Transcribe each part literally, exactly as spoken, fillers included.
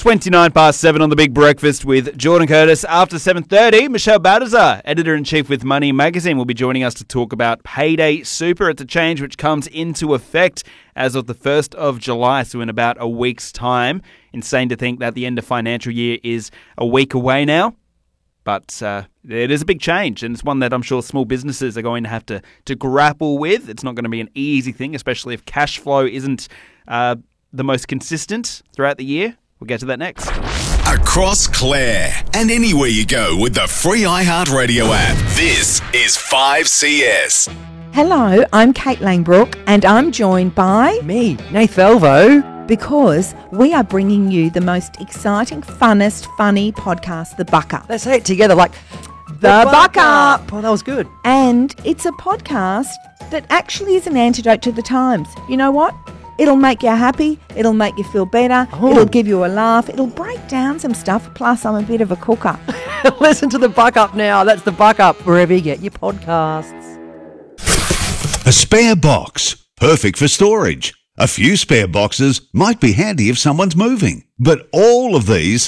twenty-nine past seven on The Big Breakfast with Jordan Curtis. After seven thirty, Michelle Baldassar, Editor-in-Chief with Money Magazine, will be joining us to talk about Payday Super. It's a change which comes into effect as of the first of July, so in about a week's time. Insane to think that the end of financial year is a week away now. But uh, it is a big change, and it's one that I'm sure small businesses are going to have to, to grapple with. It's not going to be an easy thing, especially if cash flow isn't uh, the most consistent throughout the year. We'll get to that next. Across Clare and anywhere you go with the free iHeartRadio app. This is five C S. Hello, I'm Kate Langbrook and I'm joined by... Me, Nath Velvo. Because we are bringing you the most exciting, funnest, funny podcast, The Buck Up. Let's say it together like... The, the Buck, Buck Up. Up. Oh, that was good. And it's a podcast that actually is an antidote to the times. You know what? It'll make you happy. It'll make you feel better. Oh. It'll give you a laugh. It'll break down some stuff. Plus, I'm a bit of a cooker. Listen to The Buck Up now. That's The Buck Up, wherever you get your podcasts. A spare box. Perfect for storage. A few spare boxes might be handy if someone's moving. But all of these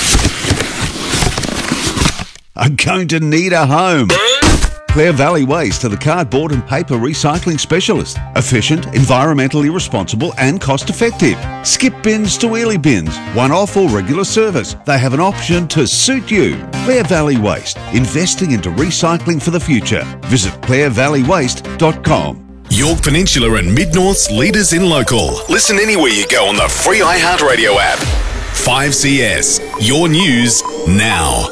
are going to need a home. Clare Valley Waste are the cardboard and paper recycling specialist. Efficient, environmentally responsible and cost effective. Skip bins to wheelie bins, one-off or regular service. They have an option to suit you. Clare Valley Waste, investing into recycling for the future. Visit clare valley waste dot com. York Peninsula and Mid-North's leaders in local. Listen anywhere you go on the free iHeartRadio app. five C S, your news now.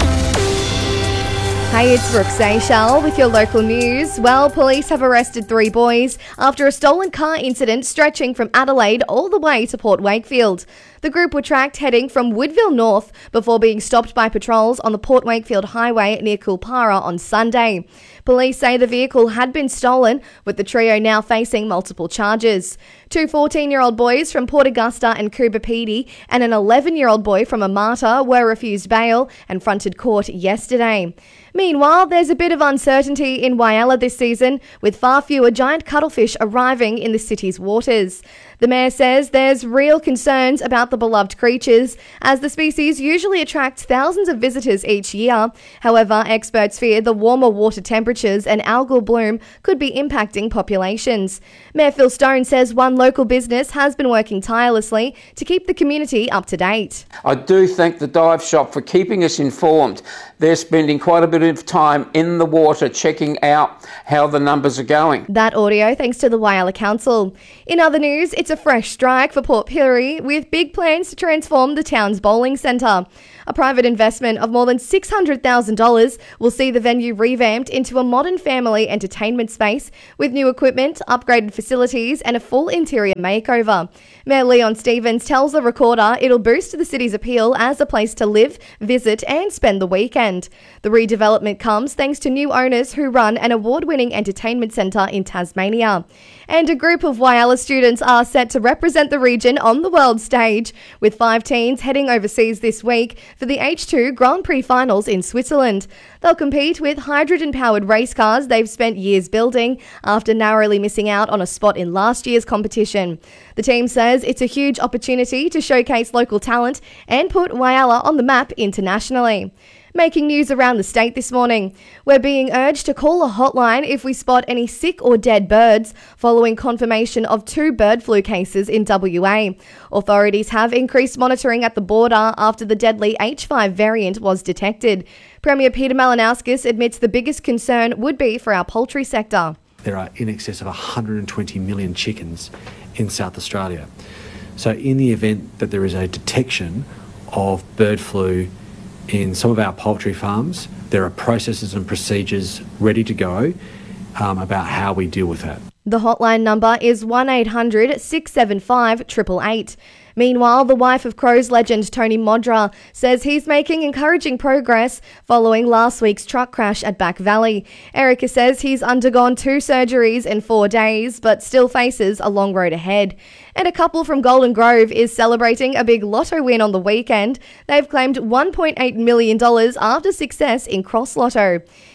Hey, it's Brooke Seychelles with your local news. Well, police have arrested three boys after a stolen car incident stretching from Adelaide all the way to Port Wakefield. The group were tracked heading from Woodville North before being stopped by patrols on the Port Wakefield Highway near Kulpara on Sunday. Police say the vehicle had been stolen, with the trio now facing multiple charges. Two fourteen-year-old boys from Port Augusta and Coober Pedy and an eleven-year-old boy from Amata were refused bail and fronted court yesterday. Meanwhile, there's a bit of uncertainty in Whyalla this season, with far fewer giant cuttlefish arriving in the city's waters. The mayor says there's real concerns about the beloved creatures, as the species usually attracts thousands of visitors each year. However, experts fear the warmer water temperatures and algal bloom could be impacting populations. Mayor Phil Stone says one local business has been working tirelessly to keep the community up to date. I do thank the dive shop for keeping us informed. They're spending quite a bit of time in the water checking out how the numbers are going. That audio thanks to the Whyalla Council. In other news, it's a fresh strike for Port Pirie, with big plans to transform the town's bowling centre. A private investment of more than six hundred thousand dollars will see the venue revamped into a modern family entertainment space with new equipment, upgraded facilities and a full interior makeover. Mayor Leon Stevens tells the Recorder it'll boost the city's appeal as a place to live, visit and spend the weekend. The redevelopment comes thanks to new owners who run an award-winning entertainment centre in Tasmania. And a group of Whyalla students are set to represent the region on the world stage, with five teens heading overseas this week for the H two Grand Prix finals in Switzerland. They'll compete with hydrogen-powered race cars they've spent years building after narrowly missing out on a spot in last year's competition. The team says it's a huge opportunity to showcase local talent and put Whyalla on the map internationally. Making news around the state this morning. We're being urged to call a hotline if we spot any sick or dead birds following confirmation of two bird flu cases in W A. Authorities have increased monitoring at the border after the deadly H five variant was detected. Premier Peter Malinauskas admits the biggest concern would be for our poultry sector. There are in excess of one hundred twenty million chickens in South Australia. So in the event that there is a detection of bird flu in some of our poultry farms, there are processes and procedures ready to go um, about how we deal with that. The hotline number is one eight hundred six seven five eight eight eight. Meanwhile, the wife of Crows legend Tony Modra says he's making encouraging progress following last week's truck crash at Back Valley. Erica says he's undergone two surgeries in four days, but still faces a long road ahead. And a couple from Golden Grove is celebrating a big lotto win on the weekend. They've claimed one point eight million dollars after success in Cross Lotto.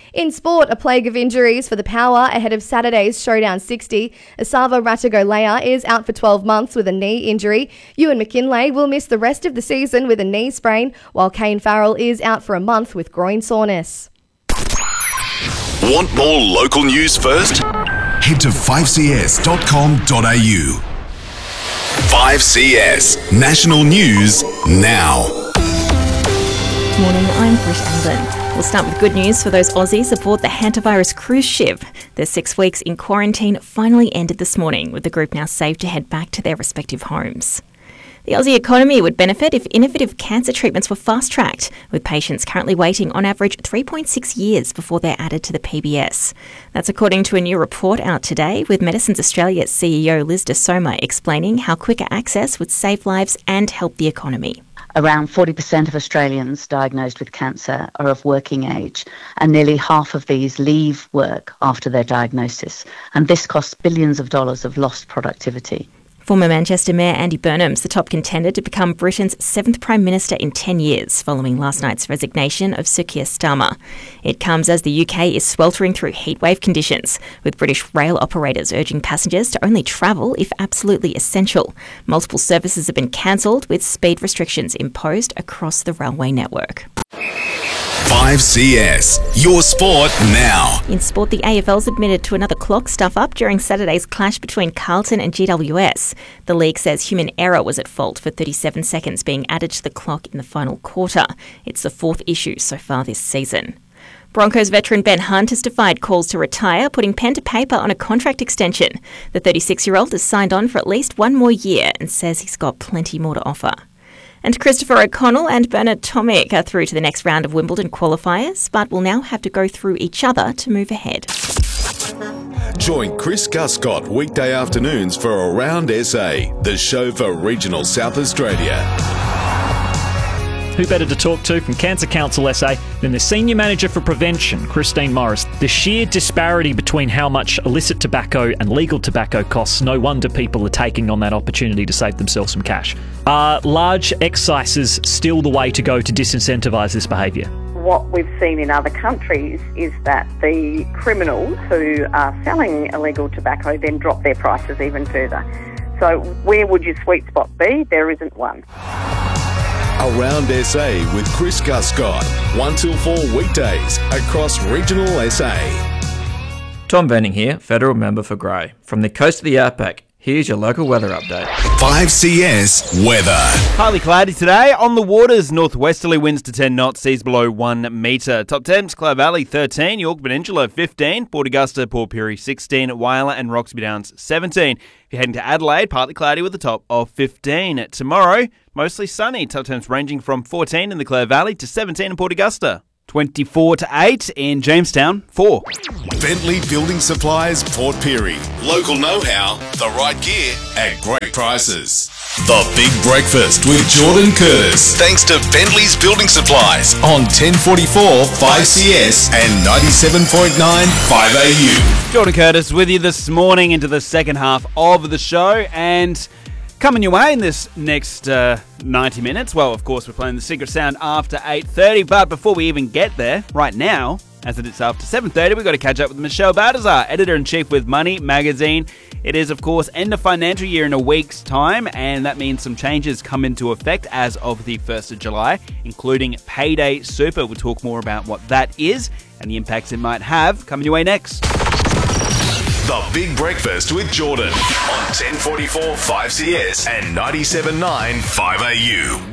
In sport, a plague of injuries for the Power ahead of Saturday's Showdown sixty. Esava Ratugolea is out for twelve months with a knee injury. Ewan McKinlay will miss the rest of the season with a knee sprain, while Kane Farrell is out for a month with groin soreness. Want more local news first? Head to five c s dot com dot a u. five C S National News Now. Morning, I'm Britt Allen. We'll start with good news for those Aussies aboard the hantavirus cruise ship. Their six weeks in quarantine finally ended this morning, with the group now safe to head back to their respective homes. The Aussie economy would benefit if innovative cancer treatments were fast-tracked, with patients currently waiting on average three point six years before they're added to the P B S. That's according to a new report out today, with Medicines Australia C E O Liz De Soma explaining how quicker access would save lives and help the economy. Around forty percent of Australians diagnosed with cancer are of working age, and nearly half of these leave work after their diagnosis. And this costs billions of dollars of lost productivity. Former Manchester Mayor Andy Burnham's the top contender to become Britain's seventh Prime Minister in ten years, following last night's resignation of Sir Keir Starmer. It comes as the U K is sweltering through heatwave conditions, with British rail operators urging passengers to only travel if absolutely essential. Multiple services have been cancelled, with speed restrictions imposed across the railway network. five C S, your sport now. In sport, the A F L's admitted to another clock stuff-up during Saturday's clash between Carlton and G W S. The league says human error was at fault for thirty-seven seconds being added to the clock in the final quarter. It's the fourth issue so far this season. Broncos veteran Ben Hunt has defied calls to retire, putting pen to paper on a contract extension. The thirty-six-year-old has signed on for at least one more year and says he's got plenty more to offer. And Christopher O'Connell and Bernard Tomic are through to the next round of Wimbledon qualifiers, but will now have to go through each other to move ahead. Join Chris Guscott weekday afternoons for Around S A, the show for regional South Australia. Who better to talk to from Cancer Council S A than the Senior Manager for Prevention, Christine Morris. The sheer disparity between how much illicit tobacco and legal tobacco costs, no wonder people are taking on that opportunity to save themselves some cash. Are large excises still the way to go to disincentivise this behaviour? What we've seen in other countries is that the criminals who are selling illegal tobacco then drop their prices even further. So where would your sweet spot be? There isn't one. Around S A with Chris Guscott, one till four weekdays across regional S A. Tom Benning here, Federal Member for Grey. From the coast of the Outback, here's your local weather update. five C S weather. Partly cloudy today. On the waters, northwesterly winds to ten knots, seas below one metre. Top temps, Clare Valley thirteen, York Peninsula fifteen, Port Augusta, Port Pirie sixteen, Whyalla and Roxby Downs seventeen. If you're heading to Adelaide, partly cloudy with a top of fifteen. Tomorrow, mostly sunny. Top temps ranging from fourteen in the Clare Valley to seventeen in Port Augusta. twenty-four to eight in Jamestown, four. Bentley Building Supplies, Port Pirie. Local know-how, the right gear at great prices. The Big Breakfast with Jordan Curtis. Thanks to Bentley's Building Supplies on ten forty-four five C S and ninety-seven point nine five A U. Jordan Curtis with you this morning into the second half of the show, and coming your way in this next uh, ninety minutes, well, of course, we're playing The Secret Sound after eight thirty, but before we even get there, right now, as it is after seven thirty, we've got to catch up with Michelle Baltazar, Editor-in-Chief with Money Magazine. It is, of course, end of financial year in a week's time, and that means some changes come into effect as of the first of July, including Payday Super. We'll talk more about what that is and the impacts it might have. Coming your way next. The Big Breakfast with Jordan on ten forty-four five C S and ninety-seven point nine five A U.